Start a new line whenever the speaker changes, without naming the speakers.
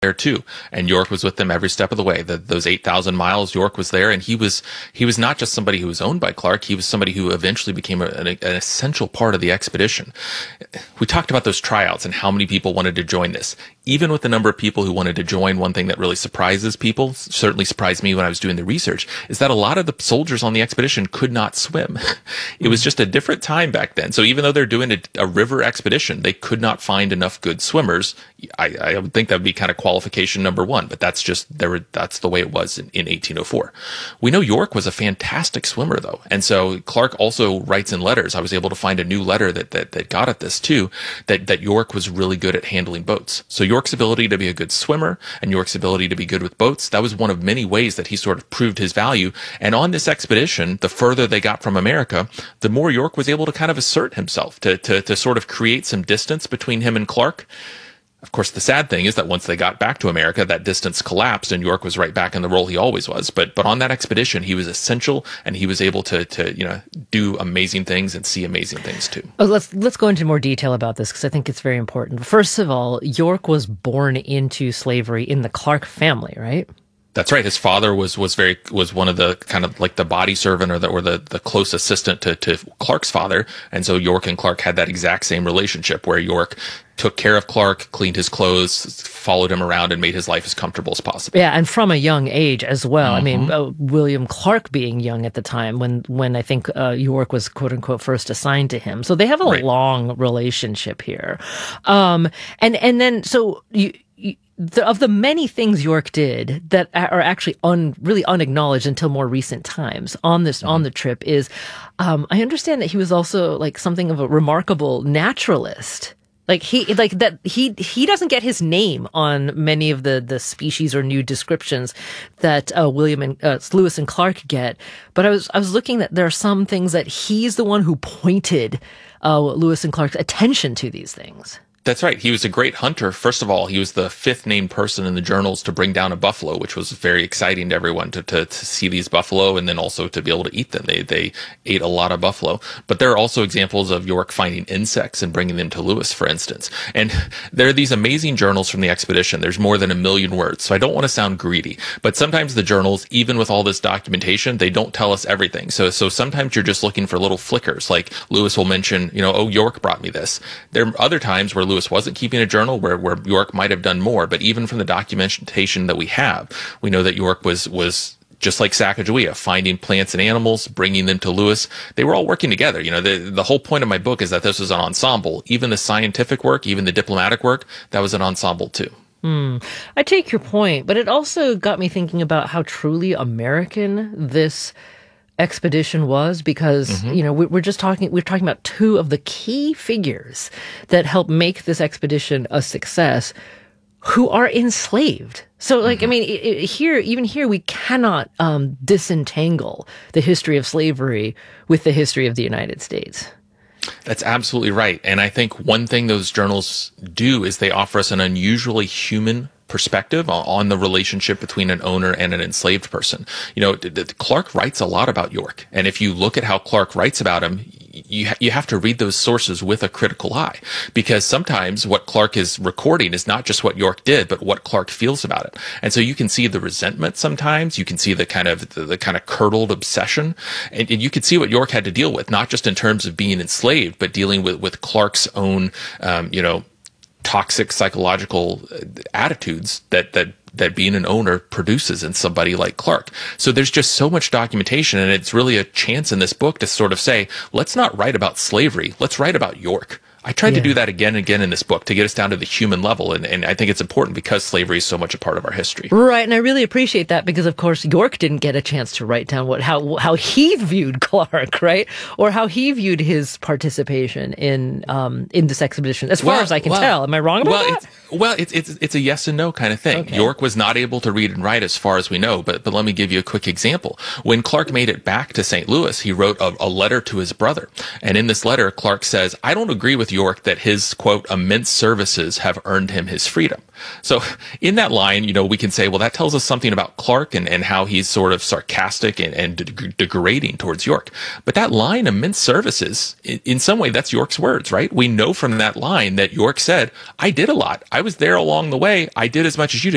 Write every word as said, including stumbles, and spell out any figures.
there too, and York was with them every step of the way. The, those eight thousand miles, York was there, and he was he was not just somebody who was owned by Clark. He was somebody who eventually became a, an, an essential part of the expedition. We talked about those tryouts and how many people wanted to join this. Even with the number of people who wanted to join, one thing that really surprises people, certainly surprised me when I was doing the research, is that a lot of the soldiers on the expedition could not swim. It was just a different time back then. So even though they're doing a, a river expedition, they could not find enough good swimmers. I, I would think that would be kind of qualification number one, but that's just there. That's the way it was in, in eighteen oh four. We know York was a fantastic swimmer, though, and so Clark also writes in letters. I was able to find a new letter that that, that got at this too. That that York was really good at handling boats. So York's ability to be a good swimmer and York's ability to be good with boats, that was one of many ways that he sort of proved his value. And on this expedition, the further they got from America, the more York was able to kind of assert himself, to to to sort of create some distance between him and Clark. Of course, the sad thing is that once they got back to America, that distance collapsed and York was right back in the role he always was. But but on that expedition, he was essential, and he was able to to you know do amazing things and see amazing things too.
Oh, let's let's go into more detail about this because I think it's very important. First of all, York was born into slavery in the Clark family, right?
That's right. His father was was very was one of the kind of like the body servant or the or the, the close assistant to, to Clark's father, and so York and Clark had that exact same relationship where York took care of Clark, cleaned his clothes, followed him around, and made his life as comfortable as possible.
Yeah, and from a young age as well.
Mm-hmm.
I mean, uh, William Clark being young at the time when when I think uh, York was quote unquote first assigned to him, so they have a
right.
long relationship here, um, and and then so you. you The, of the many things York did that are actually un, really unacknowledged until more recent times on this, mm-hmm. on the trip is, um, I understand that he was also like something of a remarkable naturalist. Like he, like that, he, he doesn't get his name on many of the, the species or new descriptions that, uh, William and, uh, Lewis and Clark get. But I was, I was looking that there are some things that he's the one who pointed, uh, Lewis and Clark's attention to these things.
That's right. He was a great hunter. First of all, he was the fifth named person in the journals to bring down a buffalo, which was very exciting to everyone to, to, to see these buffalo and then also to be able to eat them. They they ate a lot of buffalo. But there are also examples of York finding insects and bringing them to Lewis, for instance. And there are these amazing journals from the expedition. There's more than a million words, so I don't want to sound greedy. But sometimes the journals, even with all this documentation, they don't tell us everything. So so sometimes you're just looking for little flickers. Like Lewis will mention, you know, oh, York brought me this. There are other times where Lewis Lewis wasn't keeping a journal, where, where York might have done more. But even from the documentation that we have, we know that York was, was just like Sacagawea, finding plants and animals, bringing them to Lewis. They were all working together. You know, the, the whole point of my book is that this was an ensemble. Even the scientific work, even the diplomatic work, that was an ensemble too.
Hmm. I take your point, but it also got me thinking about how truly American this expedition was, because mm-hmm. you know we're just talking we're talking about two of the key figures that help make this expedition a success, who are enslaved. So, like, mm-hmm. I mean, it, it, here, even here, we cannot um, disentangle the history of slavery with the history of the United States.
That's absolutely right. And I think one thing those journals do is they offer us an unusually human perspective on the relationship between an owner and an enslaved person. You know, Clark writes a lot about York. And if you look at how Clark writes about him, you ha- you have to read those sources with a critical eye, because sometimes what Clark is recording is not just what York did, but what Clark feels about it. And so you can see the resentment sometimes, you can see the kind of, the, the kind of curdled obsession, and, and you can see what York had to deal with, not just in terms of being enslaved, but dealing with, with Clark's own, um, you know, toxic psychological attitudes that, that, that being an owner produces in somebody like Clark. So there's just so much documentation, and it's really a chance in this book to sort of say, let's not write about slavery. Let's write about York. I tried
yeah.
to do that again and again in this book to get us down to the human level. And, and I think it's important because slavery is so much a part of our history.
Right. And I really appreciate that, because, of course, York didn't get a chance to write down what how how he viewed Clark, right? Or how he viewed his participation in um in this expedition, as far
well,
as I can
well,
tell. Am I wrong about
well,
that?
It's, well, it's, it's, it's a yes and no kind of thing.
Okay.
York was not able to read and write as far as we know, but, but let me give you a quick example. When Clark made it back to Saint Louis, he wrote a, a letter to his brother. And in this letter, Clark says, I don't agree with York that his, quote, immense services have earned him his freedom. So in that line, you know, we can say, well, that tells us something about Clark and, and how he's sort of sarcastic and, and de- degrading towards York. But that line, immense services, in, in some way, that's York's words, right? We know from that line that York said, I did a lot. I was there along the way. I did as much as you did.